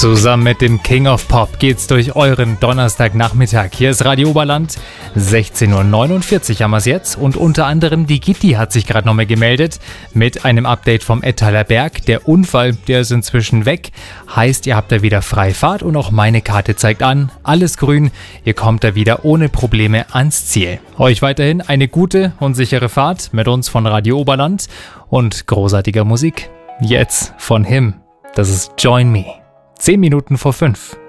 Zusammen mit dem King of Pop geht's durch euren Donnerstagnachmittag. Hier ist Radio Oberland, 16.49 Uhr haben wir es jetzt. Und unter anderem die Gitti hat sich gerade nochmal gemeldet mit einem Update vom Ettaler Berg. Der Unfall, der ist inzwischen weg. Heißt, ihr habt da wieder Freifahrt und auch meine Karte zeigt an, alles grün. Ihr kommt da wieder ohne Probleme ans Ziel. Euch weiterhin eine gute und sichere Fahrt mit uns von Radio Oberland und großartiger Musik. Jetzt von Him. Das ist Join Me. 10 Minuten vor 5.